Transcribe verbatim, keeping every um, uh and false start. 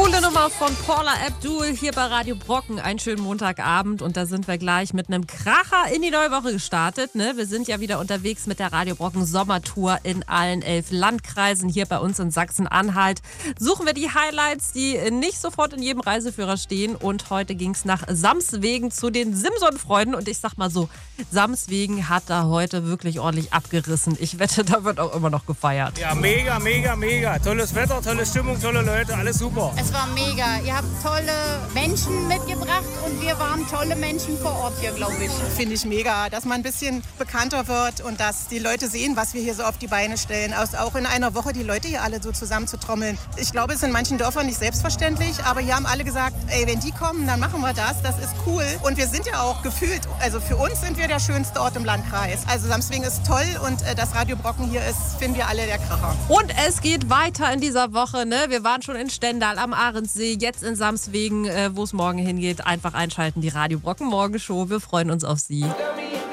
Coole Nummer von Paula Abdul hier bei Radio Brocken. Einen schönen Montagabend und da sind wir gleich mit einem Kracher in die neue Woche gestartet. Ne? Wir sind ja wieder unterwegs mit der Radio Brocken Sommertour in allen elf Landkreisen. Hier bei uns in Sachsen-Anhalt suchen wir die Highlights, die nicht sofort in jedem Reiseführer stehen. Und heute ging es nach Samswegen zu den Simson-Freunden. Und ich sag mal so, Samswegen hat da heute wirklich ordentlich abgerissen. Ich wette, da wird auch immer noch gefeiert. Ja, mega, mega, mega. Tolles Wetter, tolle Stimmung, tolle Leute, alles super. Es war mega. Ihr habt tolle Menschen mitgebracht und wir waren tolle Menschen vor Ort hier, glaube ich. Finde ich mega, dass man ein bisschen bekannter wird und dass die Leute sehen, was wir hier so auf die Beine stellen. Auch in einer Woche die Leute hier alle so zusammenzutrommeln. Ich glaube, es ist in manchen Dörfern nicht selbstverständlich, aber hier haben alle gesagt, ey, wenn die kommen, dann machen wir das. Das ist cool. Und wir sind ja auch gefühlt, also für uns sind wir der schönste Ort im Landkreis. Also Samswegen ist toll und äh, das Radio Brocken hier ist, finden wir alle der Kracher. Und es geht weiter in dieser Woche. Ne? Wir waren schon in Stendal am Ahrensee, jetzt in Samswegen, äh, wo es morgen hingeht. Einfach einschalten, die Radio Brocken Morgenshow. Wir freuen uns auf Sie.